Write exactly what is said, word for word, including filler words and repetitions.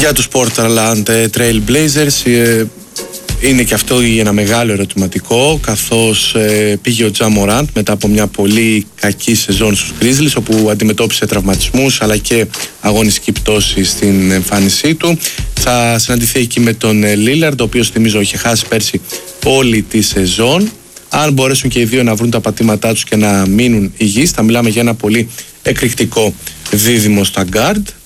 Για τους Portland Trail Blazers είναι και αυτό ένα μεγάλο ερωτηματικό, καθώς πήγε ο Ja Morant μετά από μια πολύ κακή σεζόν στους Grizzlies, όπου αντιμετώπισε τραυματισμούς αλλά και αγωνιστική πτώση στην εμφάνισή του. Θα συναντηθεί εκεί με τον Lillard, ο οποίος θυμίζω είχε χάσει πέρσι όλη τη σεζόν. Αν μπορέσουν και οι δύο να βρουν τα πατήματά τους και να μείνουν υγιείς, θα μιλάμε για ένα πολύ εκρηκτικό δίδυμο στα guard.